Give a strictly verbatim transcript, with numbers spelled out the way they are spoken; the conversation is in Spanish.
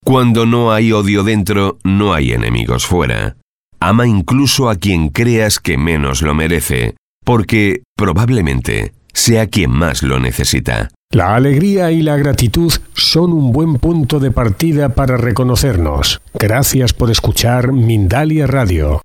Cuando no hay odio dentro, no hay enemigos fuera. Ama incluso a quien creas que menos lo merece, porque, probablemente, sea quien más lo necesita. La alegría y la gratitud son un buen punto de partida para reconocernos. Gracias por escuchar Mindalia Radio.